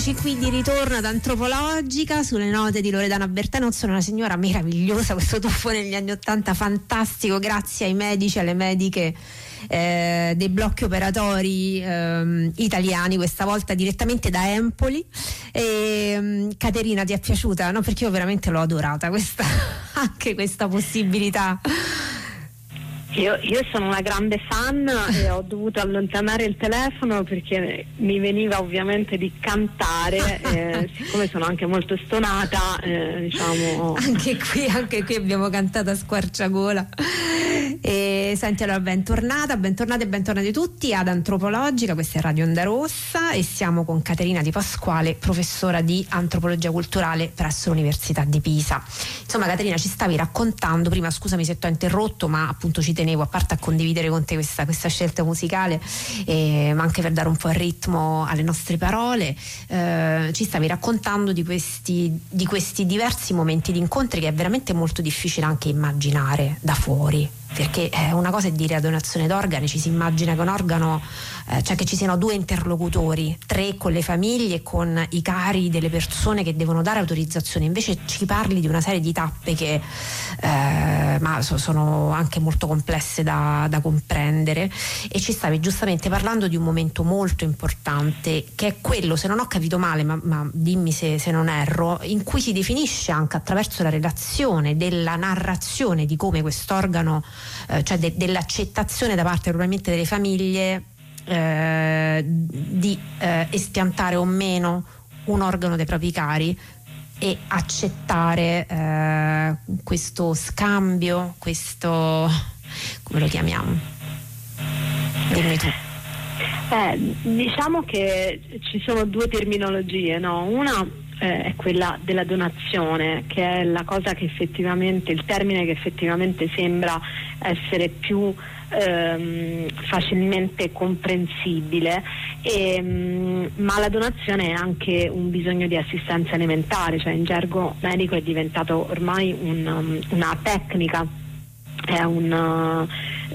Qui di ritorno ad Antropologica sulle note di Loredana Bertanozzo, una signora meravigliosa, questo tuffo negli anni '80 fantastico grazie ai medici e alle mediche dei blocchi operatori italiani, questa volta direttamente da Empoli. Caterina, ti è piaciuta? No, perché io veramente l'ho adorata anche questa possibilità. Io sono una grande fan e ho dovuto allontanare il telefono perché mi veniva ovviamente di cantare, siccome sono anche molto stonata, diciamo. Anche qui abbiamo cantato a squarciagola. Senti, allora bentornate e bentornati tutti ad Antropologica, questa è Radio Onda Rossa e siamo con Caterina Di Pasquale, professora di antropologia culturale presso l'Università di Pisa. Insomma, Caterina, ci stavi raccontando prima, scusami se ti ho interrotto, ma appunto ci tenevo a parte a condividere con te questa scelta musicale, ma anche per dare un po' il ritmo alle nostre parole. Ci stavi raccontando di questi diversi momenti di incontri che è veramente molto difficile anche immaginare da fuori, perché una cosa è dire donazione d'organi, ci si immagina che un organo, cioè che ci siano due interlocutori, 3 con le famiglie e con i cari delle persone che devono dare autorizzazione, invece ci parli di una serie di tappe che ma sono anche molto complesse da comprendere, e ci stavi giustamente parlando di un momento molto importante che è quello, se non ho capito male, ma dimmi se non erro, in cui si definisce anche attraverso la relazione della narrazione di come quest'organo, cioè dell'accettazione da parte probabilmente delle famiglie di espiantare o meno un organo dei propri cari e accettare questo scambio, questo, come lo chiamiamo? Dimmi tu. Diciamo che ci sono 2 terminologie, no? Una è quella della donazione, che è la cosa che effettivamente, il termine che effettivamente sembra essere più facilmente comprensibile, ma la donazione è anche un bisogno di assistenza alimentare, cioè in gergo medico è diventato ormai una tecnica, è una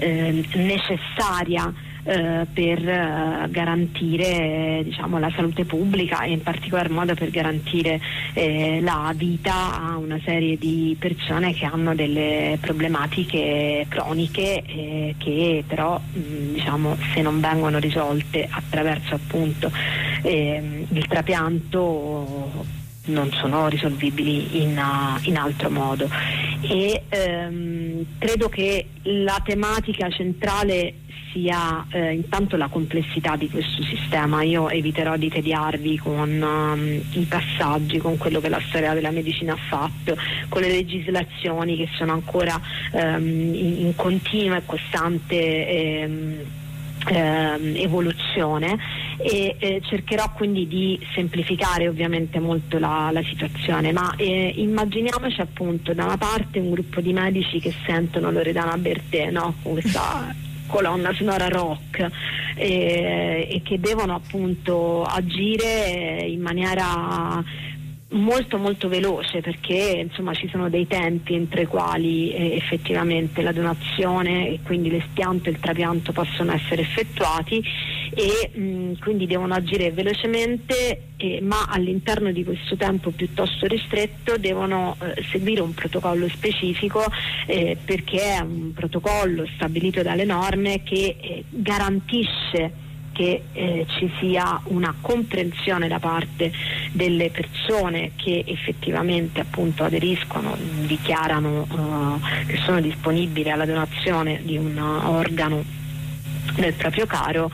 necessaria per garantire diciamo la salute pubblica e in particolar modo per garantire la vita a una serie di persone che hanno delle problematiche croniche che però diciamo se non vengono risolte attraverso appunto il trapianto non sono risolvibili in altro modo, e credo che la tematica centrale sia intanto la complessità di questo sistema. Io eviterò di tediarvi con i passaggi, con quello che la storia della medicina ha fatto, con le legislazioni che sono ancora in continua e costante evoluzione, e cercherò quindi di semplificare ovviamente molto la situazione, ma immaginiamoci appunto da una parte un gruppo di medici che sentono Loredana Bertè, no? Con questa colonna sonora rock e che devono appunto agire in maniera molto molto veloce, perché insomma ci sono dei tempi entro i quali effettivamente la donazione e quindi l'espianto e il trapianto possono essere effettuati, e quindi devono agire velocemente, ma all'interno di questo tempo piuttosto ristretto devono seguire un protocollo specifico, perché è un protocollo stabilito dalle norme che garantisce che ci sia una comprensione da parte delle persone che effettivamente appunto aderiscono, dichiarano che sono disponibili alla donazione di un organo del proprio caro,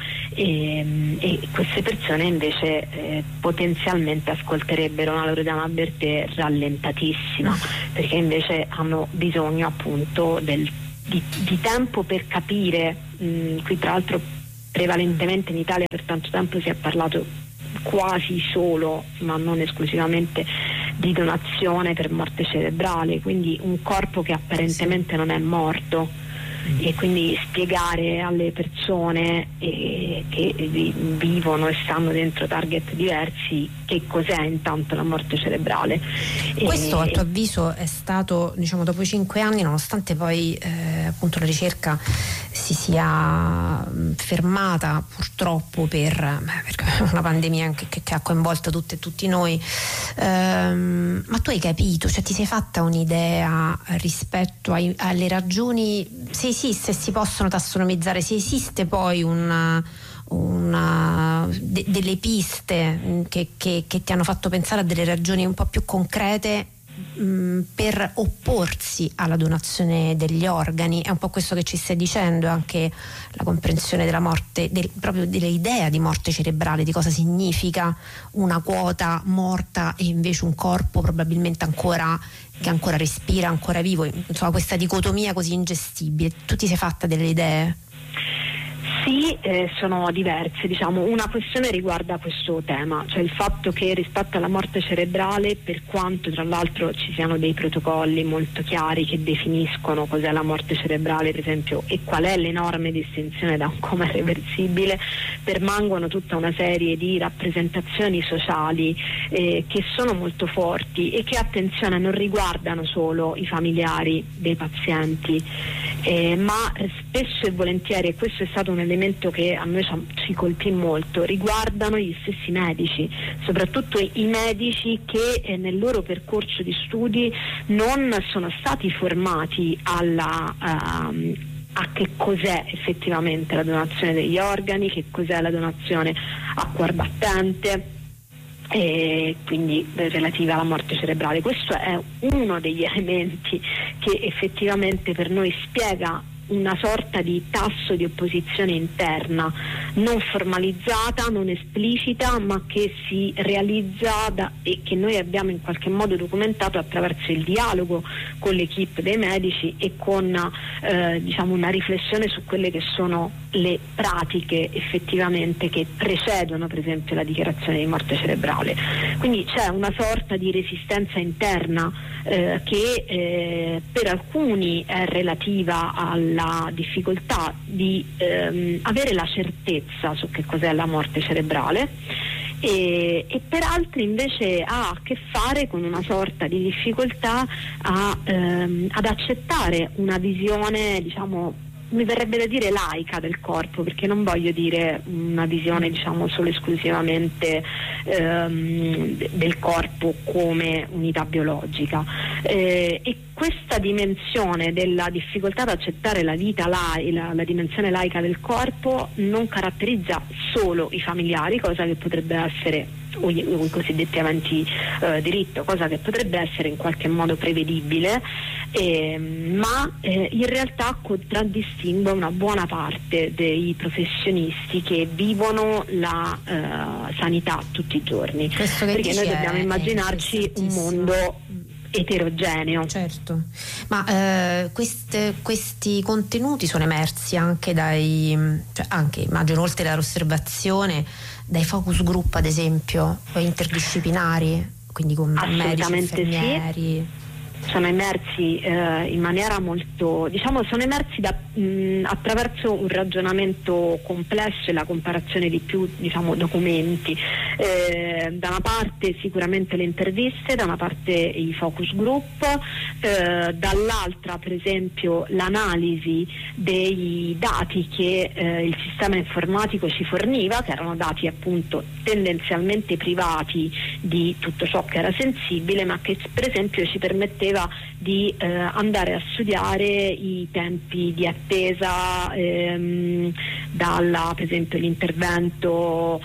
e queste persone invece potenzialmente ascolterebbero una Loredana Bertè rallentatissima, perché invece hanno bisogno appunto di tempo per capire. Qui tra l'altro prevalentemente in Italia per tanto tempo si è parlato quasi solo, ma non esclusivamente, di donazione per morte cerebrale, quindi un corpo che apparentemente non è morto, e quindi spiegare alle persone che vivono e stanno dentro target diversi che cos'è intanto la morte cerebrale. Questo a tuo avviso è stato, diciamo, dopo 5 anni, nonostante poi appunto la ricerca si sia fermata purtroppo per una pandemia che ha coinvolto tutte e tutti noi, ma tu hai capito, cioè ti sei fatta un'idea rispetto alle ragioni, se esiste, si possono tassonomizzare, se esiste poi delle piste che ti hanno fatto pensare a delle ragioni un po' più concrete per opporsi alla donazione degli organi? È un po' questo che ci stai dicendo, anche la comprensione della morte, proprio dell'idea di morte cerebrale, di cosa significa una quota morta e invece un corpo probabilmente che ancora respira, ancora vivo, insomma questa dicotomia così ingestibile. Tu ti sei fatta delle idee? Sì, sono diverse, diciamo. Una questione riguarda questo tema, cioè il fatto che rispetto alla morte cerebrale, per quanto tra l'altro ci siano dei protocolli molto chiari che definiscono cos'è la morte cerebrale, per esempio, e qual è l'enorme distinzione da un coma irreversibile, permangono tutta una serie di rappresentazioni sociali che sono molto forti e che, attenzione, non riguardano solo i familiari dei pazienti, ma spesso e volentieri, e questo è stato un elemento che a noi ci colpì molto, riguardano gli stessi medici, soprattutto i medici che nel loro percorso di studi non sono stati formati a che cos'è effettivamente la donazione degli organi, che cos'è la donazione a cuor battente, e quindi relativa alla morte cerebrale. Questo è uno degli elementi che effettivamente per noi spiega una sorta di tasso di opposizione interna, non formalizzata, non esplicita, ma che si realizza e che noi abbiamo in qualche modo documentato attraverso il dialogo con l'equipe dei medici e con diciamo una riflessione su quelle che sono le pratiche effettivamente che precedono per esempio la dichiarazione di morte cerebrale. Quindi c'è una sorta di resistenza interna che per alcuni è relativa alla difficoltà di avere la certezza su che cos'è la morte cerebrale, e per altri invece ha a che fare con una sorta di difficoltà ad accettare una visione, diciamo, mi verrebbe da dire laica del corpo, perché non voglio dire una visione, diciamo, solo esclusivamente del corpo come unità biologica, e questa dimensione della difficoltà ad accettare la vita la dimensione laica del corpo non caratterizza solo i familiari, cosa che potrebbe essere, o i cosiddetti aventi diritto, cosa che potrebbe essere in qualche modo prevedibile, ma in realtà contraddistingue una buona parte dei professionisti che vivono la sanità tutti i giorni, perché noi dobbiamo immaginarci un mondo eterogeneo. Certo, ma questi contenuti sono emersi anche anche immagino, oltre all'osservazione, dai focus group ad esempio, interdisciplinari, quindi con medici, infermieri. Sì. Sono emersi in maniera molto, diciamo, sono emersi attraverso un ragionamento complesso e la comparazione di più, diciamo, documenti. Da una parte sicuramente le interviste, da una parte i focus group, dall'altra per esempio l'analisi dei dati che il sistema informatico ci forniva, che erano dati appunto tendenzialmente privati di tutto ciò che era sensibile, ma che per esempio ci permetteva di andare a studiare i tempi di attesa dalla, per esempio, l'intervento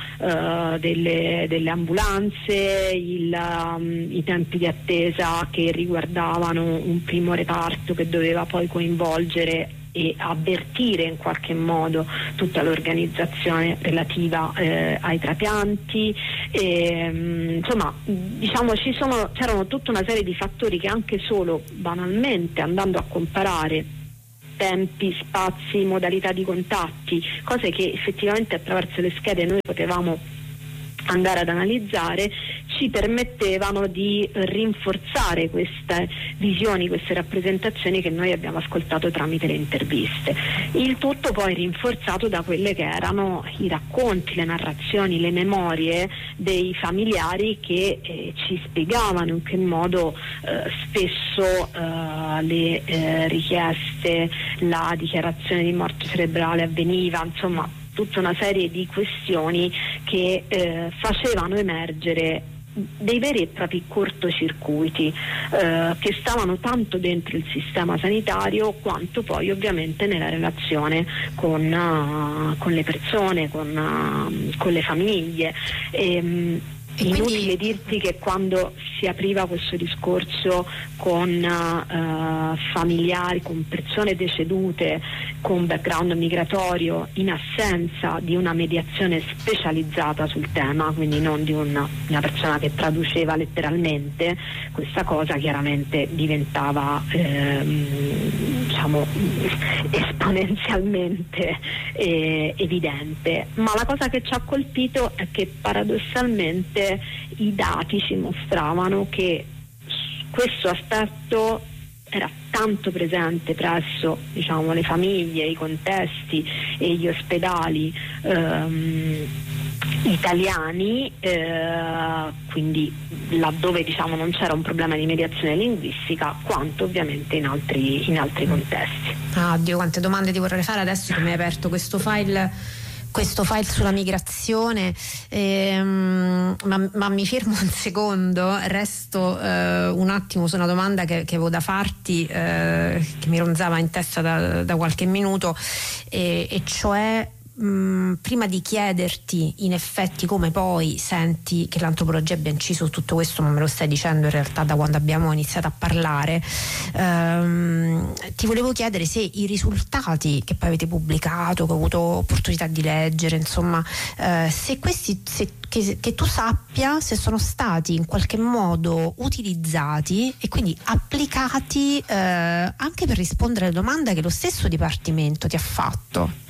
delle ambulanze, i tempi di attesa che riguardavano un primo reparto che doveva poi coinvolgere e avvertire in qualche modo tutta l'organizzazione relativa ai trapianti, insomma, diciamo c'erano tutta una serie di fattori che anche solo banalmente andando a comparare tempi, spazi, modalità di contatti, cose che effettivamente attraverso le schede noi potevamo andare ad analizzare, ci permettevano di rinforzare queste visioni, queste rappresentazioni che noi abbiamo ascoltato tramite le interviste. Il tutto poi rinforzato da quelle che erano i racconti, le narrazioni, le memorie dei familiari che ci spiegavano in che modo spesso le richieste, la dichiarazione di morte cerebrale avveniva, insomma tutta una serie di questioni che facevano emergere dei veri e propri cortocircuiti che stavano tanto dentro il sistema sanitario quanto poi ovviamente nella relazione con le persone, con le famiglie. Inutile dirti che quando si apriva questo discorso con familiari, con persone decedute, con background migratorio, in assenza di una mediazione specializzata sul tema, quindi non di una persona che traduceva letteralmente, questa cosa chiaramente diventava esponenzialmente evidente. Ma la cosa che ci ha colpito è che paradossalmente i dati ci mostravano che questo aspetto era tanto presente presso, diciamo, le famiglie, i contesti e gli ospedali italiani, quindi laddove, diciamo, non c'era un problema di mediazione linguistica, quanto ovviamente in altri contesti. Dio, quante domande ti vorrei fare adesso che mi hai aperto questo file sulla migrazione, ma mi fermo un secondo, resto un attimo su una domanda che avevo da farti, che mi ronzava in testa da qualche minuto, e cioè prima di chiederti in effetti come poi senti che l'antropologia abbia inciso su tutto questo, ma me lo stai dicendo in realtà da quando abbiamo iniziato a parlare, ti volevo chiedere se i risultati che poi avete pubblicato, che ho avuto opportunità di leggere, insomma, se questi, che tu sappia, se sono stati in qualche modo utilizzati e quindi applicati anche per rispondere alle domande che lo stesso Dipartimento ti ha fatto.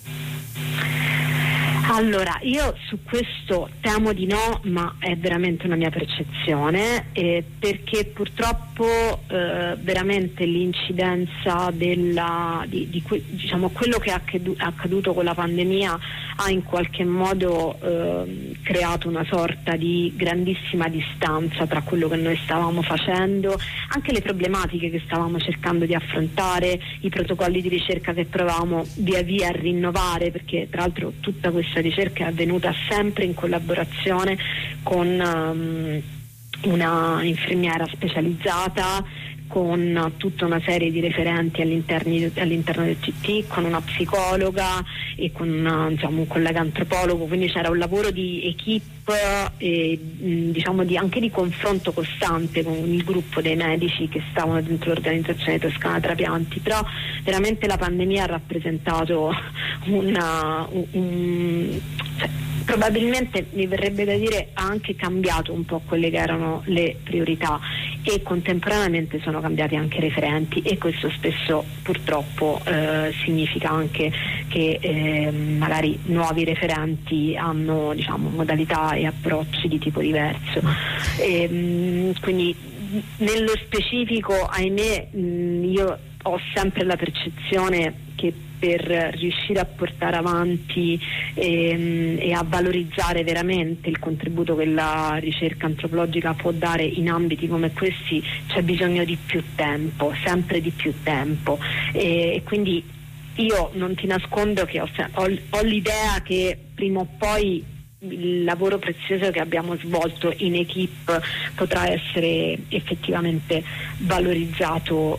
Allora, io su questo temo di no, ma è veramente una mia percezione, perché purtroppo veramente l'incidenza diciamo quello che è accaduto con la pandemia ha in qualche modo creato una sorta di grandissima distanza tra quello che noi stavamo facendo, anche le problematiche che stavamo cercando di affrontare, i protocolli di ricerca che provavamo via via a rinnovare, perché tra l'altro tutta questa ricerca è avvenuta sempre in collaborazione con una infermiera specializzata, con tutta una serie di referenti all'interno del CT, con una psicologa e con un collega antropologo, quindi c'era un lavoro di equipe e anche di confronto costante con il gruppo dei medici che stavano dentro l'organizzazione Toscana Trapianti. Però veramente la pandemia ha rappresentato probabilmente, mi verrebbe da dire, ha anche cambiato un po' quelle che erano le priorità, e contemporaneamente sono cambiati anche i referenti, e questo spesso purtroppo significa anche che magari nuovi referenti hanno, diciamo, modalità e approcci di tipo diverso, quindi nello specifico, ahimè, io ho sempre la percezione che per riuscire a portare avanti e a valorizzare veramente il contributo che la ricerca antropologica può dare in ambiti come questi c'è bisogno di più tempo, sempre di più tempo, e quindi io non ti nascondo che ho l'idea che prima o poi il lavoro prezioso che abbiamo svolto in equipe potrà essere effettivamente valorizzato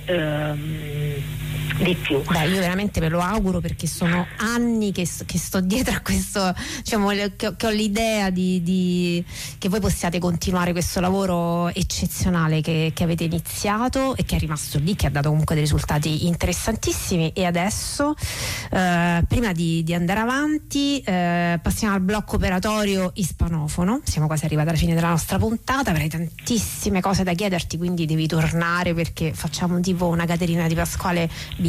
di più. Beh, io veramente me lo auguro, perché sono anni che sto dietro a questo, diciamo, che ho l'idea di che voi possiate continuare questo lavoro eccezionale che avete iniziato e che è rimasto lì, che ha dato comunque dei risultati interessantissimi. E adesso prima di andare avanti passiamo al blocco operatorio ispanofono. Siamo quasi arrivati alla fine della nostra puntata, avrei tantissime cose da chiederti, quindi devi tornare, perché facciamo tipo una Caterina Di Pasquale bis,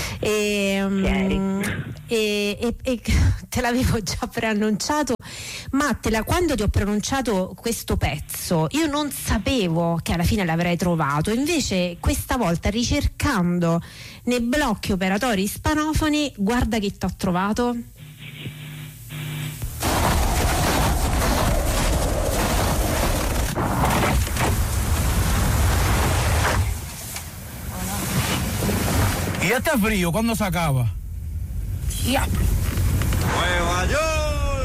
e te l'avevo già preannunciato, Mattela, quando ti ho pronunciato questo pezzo io non sapevo che alla fine l'avrei trovato, invece questa volta ricercando nei blocchi operatori ispanofoni, guarda che t'ho trovato. E até frio, quando si acaba. Nueva York.